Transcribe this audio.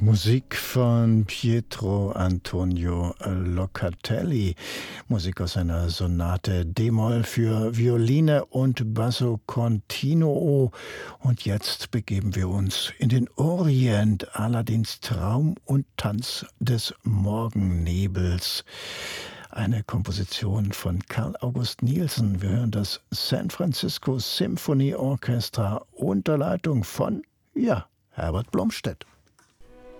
Musik von Pietro Antonio Locatelli, Musik aus einer Sonate d-Moll für Violine und Basso Continuo. Und jetzt begeben wir uns in den Orient, Aladins Traum und Tanz des Morgennebels. Eine Komposition von Carl August Nielsen. Wir hören das San Francisco Symphony Orchestra unter Leitung von, Herbert Blomstedt.